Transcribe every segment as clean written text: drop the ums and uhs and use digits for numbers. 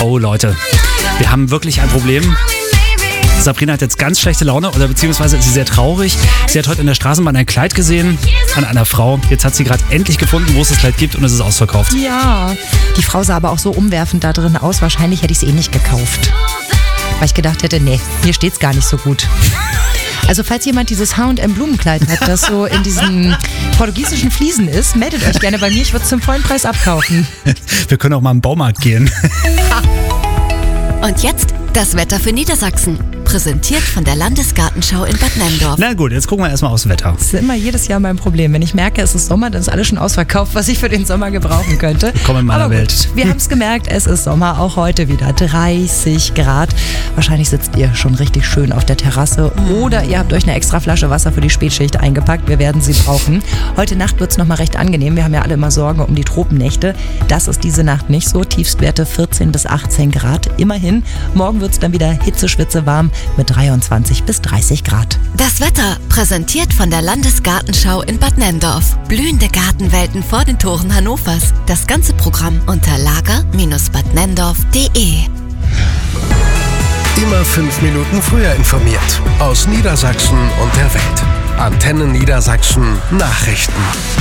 Oh Leute, wir haben wirklich ein Problem. Sabrina hat jetzt ganz schlechte Laune oder beziehungsweise ist sie sehr traurig. Sie hat heute in der Straßenbahn ein Kleid gesehen an einer Frau. Jetzt hat sie gerade endlich gefunden, wo es das Kleid gibt und es ist ausverkauft. Ja, die Frau sah aber auch so umwerfend da drin aus. Wahrscheinlich hätte ich es eh nicht gekauft. Weil ich gedacht hätte, nee, mir steht's gar nicht so gut. Also falls jemand dieses H&M Blumenkleid hat, das so in diesen portugiesischen Fliesen ist, meldet euch gerne bei mir. Ich würde es zum vollen Preis abkaufen. Wir können auch mal im Baumarkt gehen. Und jetzt das Wetter für Niedersachsen. Präsentiert von der Landesgartenschau in Bad Nenndorf. Na gut, jetzt gucken wir erstmal aufs Wetter. Das ist immer jedes Jahr mein Problem. Wenn ich merke, es ist Sommer, dann ist alles schon ausverkauft, was ich für den Sommer gebrauchen könnte. Willkommen in meiner Welt. Wir haben es gemerkt, es ist Sommer, auch heute wieder 30 Grad. Wahrscheinlich sitzt ihr schon richtig schön auf der Terrasse oder ihr habt euch eine extra Flasche Wasser für die Spätschicht eingepackt. Wir werden sie brauchen. Heute Nacht wird es nochmal recht angenehm. Wir haben ja alle immer Sorgen um die Tropennächte. Das ist diese Nacht nicht so. Tiefstwerte 14 bis 18 Grad. Immerhin. Morgen wird es dann wieder hitzeschwitze warm mit 23 bis 30 Grad. Das Wetter präsentiert von der Landesgartenschau in Bad Nenndorf. Blühende Gartenwelten vor den Toren Hannovers. Das ganze Programm unter lager-badnenndorf.de. Immer 5 Minuten früher informiert. Aus Niedersachsen und der Welt. Antennen Niedersachsen Nachrichten.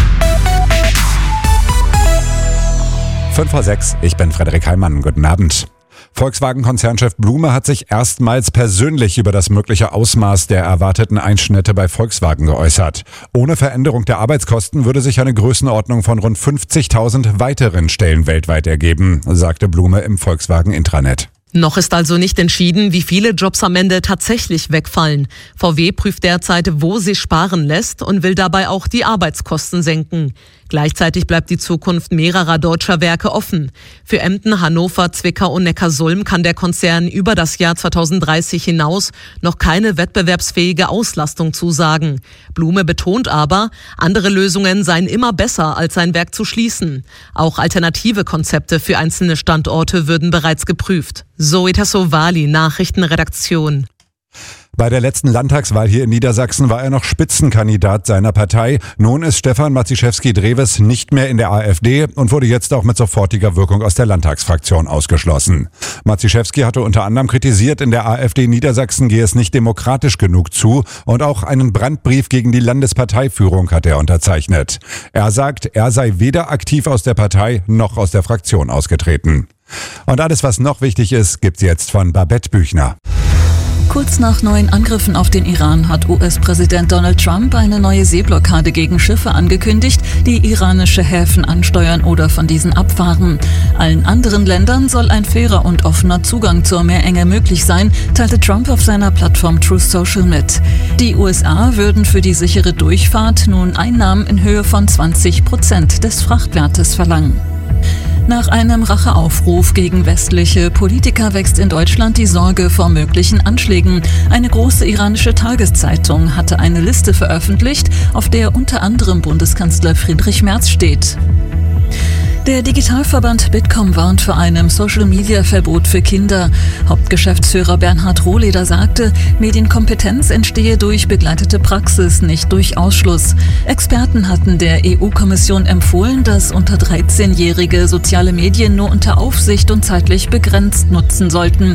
5:06, ich bin Frederik Heimann. Guten Abend. Volkswagen-Konzernchef Blume hat sich erstmals persönlich über das mögliche Ausmaß der erwarteten Einschnitte bei Volkswagen geäußert. Ohne Veränderung der Arbeitskosten würde sich eine Größenordnung von rund 50.000 weiteren Stellen weltweit ergeben, sagte Blume im Volkswagen-Intranet. Noch ist also nicht entschieden, wie viele Jobs am Ende tatsächlich wegfallen. VW prüft derzeit, wo sie sparen lässt und will dabei auch die Arbeitskosten senken. Gleichzeitig bleibt die Zukunft mehrerer deutscher Werke offen. Für Emden, Hannover, Zwickau und Neckarsulm kann der Konzern über das Jahr 2030 hinaus noch keine wettbewerbsfähige Auslastung zusagen. Blume betont aber, andere Lösungen seien immer besser, als sein Werk zu schließen. Auch alternative Konzepte für einzelne Standorte würden bereits geprüft. Zoe Tassovali, Nachrichtenredaktion. Bei der letzten Landtagswahl hier in Niedersachsen war er noch Spitzenkandidat seiner Partei. Nun ist Stefan Maciszewski-Drewes nicht mehr in der AfD und wurde jetzt auch mit sofortiger Wirkung aus der Landtagsfraktion ausgeschlossen. Maciszewski hatte unter anderem kritisiert, in der AfD Niedersachsen gehe es nicht demokratisch genug zu und auch einen Brandbrief gegen die Landesparteiführung hat er unterzeichnet. Er sagt, er sei weder aktiv aus der Partei noch aus der Fraktion ausgetreten. Und alles, was noch wichtig ist, gibt's jetzt von Babette Büchner. Kurz nach neuen Angriffen auf den Iran hat US-Präsident Donald Trump eine neue Seeblockade gegen Schiffe angekündigt, die iranische Häfen ansteuern oder von diesen abfahren. Allen anderen Ländern soll ein fairer und offener Zugang zur Meerenge möglich sein, teilte Trump auf seiner Plattform Truth Social mit. Die USA würden für die sichere Durchfahrt nun Einnahmen in Höhe von 20% des Frachtwertes verlangen. Nach einem Racheaufruf gegen westliche Politiker wächst in Deutschland die Sorge vor möglichen Anschlägen. Eine große iranische Tageszeitung hatte eine Liste veröffentlicht, auf der unter anderem Bundeskanzler Friedrich Merz steht. Der Digitalverband Bitkom warnt vor einem Social-Media-Verbot für Kinder. Hauptgeschäftsführer Bernhard Rohleder sagte, Medienkompetenz entstehe durch begleitete Praxis, nicht durch Ausschluss. Experten hatten der EU-Kommission empfohlen, dass unter 13-Jährige soziale Medien nur unter Aufsicht und zeitlich begrenzt nutzen sollten.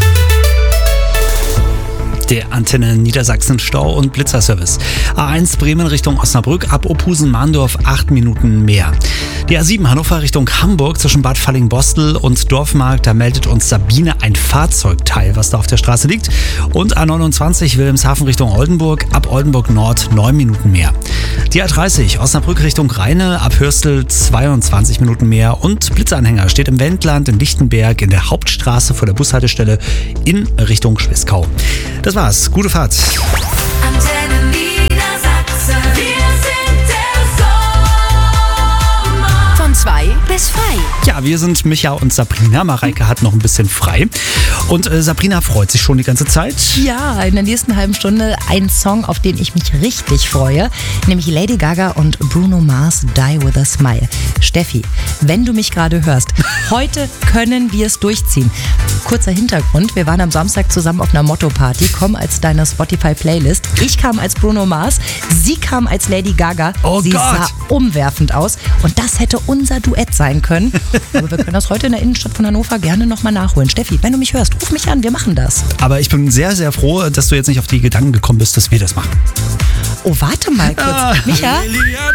Der Antenne Niedersachsen Stau- und Blitzerservice. A1 Bremen Richtung Osnabrück, ab Opusen-Mahndorf 8 Minuten mehr. Die A7 Hannover Richtung Hamburg zwischen Bad Falling-Bostel und Dorfmarkt, da meldet uns Sabine ein Fahrzeugteil, was da auf der Straße liegt. Und A29 Wilhelmshaven Richtung Oldenburg, ab Oldenburg Nord 9 Minuten mehr. Die A30 Osnabrück Richtung Rheine, ab Hörstel 22 Minuten mehr. Und Blitzanhänger steht im Wendland in Lichtenberg in der Hauptstraße vor der Bushaltestelle in Richtung Schwiskau. Das war's. Gute Fahrt. Antenne Niedersachsen. Wir sind der Sommer. Von 2 bis frei. Ja, wir sind Micha und Sabrina. Mareike hat noch ein bisschen frei. Und Sabrina freut sich schon die ganze Zeit. Ja, in der nächsten halben Stunde ein Song, auf den ich mich richtig freue, nämlich Lady Gaga und Bruno Mars, Die With A Smile. Steffi, wenn du mich gerade hörst, heute können wir es durchziehen. Kurzer Hintergrund, wir waren am Samstag zusammen auf einer Motto-Party, komm als deine Spotify-Playlist. Ich kam als Bruno Mars, sie kam als Lady Gaga. Oh sie Gott. sah umwerfend aus und das hätte unser Duett sein können. Aber wir können das heute in der Innenstadt von Hannover gerne nochmal nachholen. Steffi, wenn du mich hörst, ruf mich an, wir machen das. Aber ich bin sehr, sehr froh, dass du jetzt nicht auf die Gedanken gekommen bist, dass wir das machen. Oh, warte mal kurz. Micha?